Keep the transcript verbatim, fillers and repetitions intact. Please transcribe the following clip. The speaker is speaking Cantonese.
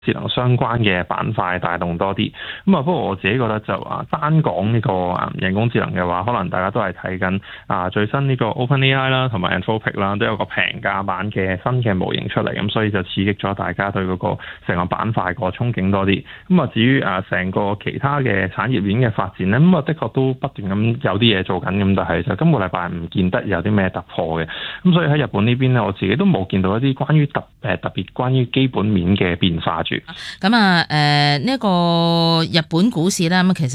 智能相關嘅板塊帶動多啲。咁啊，不過我自己覺得就啊，單講呢個啊人工智能嘅話，可能大家都係睇緊啊最新呢個 OpenAI 啦，同埋 Anthropic 啦，都有個平價版嘅新嘅模型出嚟，咁所以就刺激咗大家對嗰個成個板塊個憧憬多啲。咁啊，至於啊成個其他嘅產業鏈嘅發展咧，咁啊的確都不斷咁有啲嘢做緊，咁但係就今個禮拜唔見得有啲咩突破嘅。咁所以喺日本呢邊咧，我自己都冇見到一啲關於特誒特別關於基本面嘅變化住。 咁啊誒呢一個日本股市咧，咁其實